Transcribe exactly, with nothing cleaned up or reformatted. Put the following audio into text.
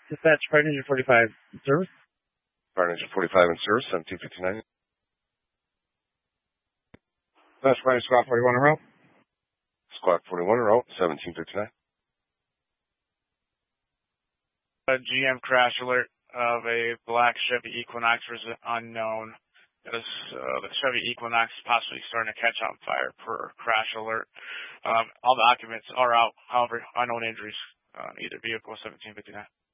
Dispatch Fire Ninja forty-five in service. Fire Ninja forty-five in service, seventeen fifty-nine. Dispatch Fire Squad forty-one en route. Squad forty-one en route, seventeen fifty-nine. A G M crash alert of a black Chevy Equinox unknown. As, uh, the Chevy Equinox is possibly starting to catch on fire per crash alert. Um, all the occupants are out, however, unknown injuries on either vehicle, seventeen fifty-nine.